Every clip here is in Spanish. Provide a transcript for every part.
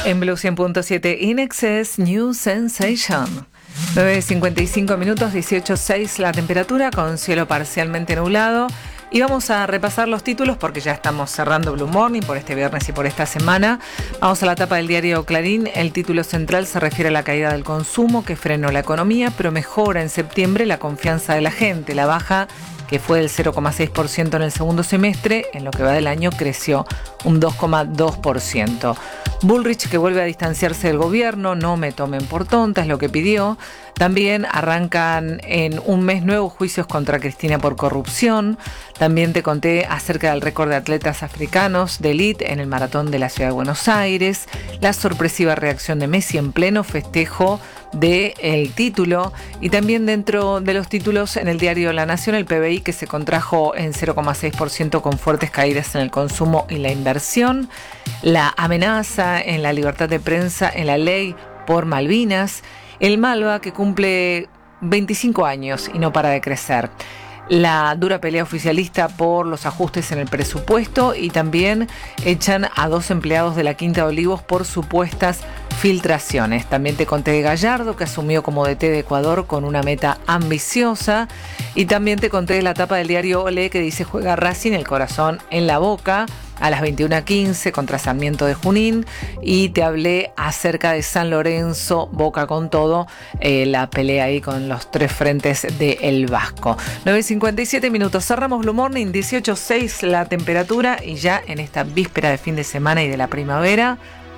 En Blue 100.7 In Excess New Sensation. 9:55 minutos, 18:06 la temperatura, con cielo parcialmente nublado. Y vamos a repasar los títulos porque ya estamos cerrando Blue Morning por este viernes y por esta semana. Vamos a la tapa del diario Clarín. El título central se refiere a la caída del consumo que frenó la economía, pero mejora en septiembre la confianza de la gente. La baja, que fue del 0,6% en el segundo semestre, en lo que va del año creció un 2,2%. Bullrich, que vuelve a distanciarse del gobierno, no me tomen por tonta, es lo que pidió. También arrancan en un mes nuevos juicios contra Cristina por corrupción. También te conté acerca del récord de atletas africanos de élite en el maratón de la Ciudad de Buenos Aires. La sorpresiva reacción de Messi en pleno festejo del título. Y también dentro de los títulos en el diario La Nación, el PBI que se contrajo en 0,6% con fuertes caídas en el consumo y la inversión. La amenaza en la libertad de prensa en la ley por Malvinas. El Malva, que cumple 25 años y no para de crecer. La dura pelea oficialista por los ajustes en el presupuesto, y también echan a 2 empleados de la Quinta de Olivos por supuestas filtraciones. También te conté de Gallardo, que asumió como DT de Ecuador con una meta ambiciosa. Y también te conté de la tapa del diario Olé, que dice: juega Racing el corazón en la boca a las 21:15 contra Sarmiento de Junín. Y te hablé acerca de San Lorenzo, Boca con todo, la pelea ahí con los 3 frentes del Vasco. 9:57 minutos, cerramos Blue Morning, 18:06 la temperatura, y ya en esta víspera de fin de semana y de la primavera,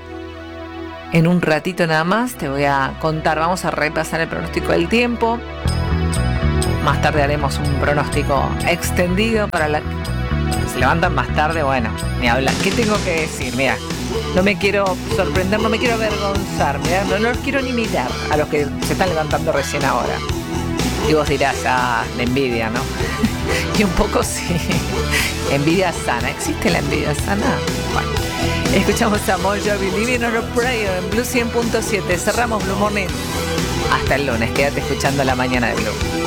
en un ratito nada más te voy a contar, vamos a repasar el pronóstico del tiempo. Más tarde haremos un pronóstico extendido para la... Se levantan más tarde, bueno, ni hablar. ¿Qué tengo que decir? Mira, no me quiero sorprender, no me quiero avergonzar, mira, no los quiero ni mirar a los que se están levantando recién ahora. Y vos dirás, la envidia, ¿no? Y un poco sí. Envidia sana. ¿Existe la envidia sana? Bueno, escuchamos a Bon Jovi, Living on a Prayer en Blue 100.7. Cerramos Blue Morning. Hasta el lunes, quédate escuchando La Mañana de Blue.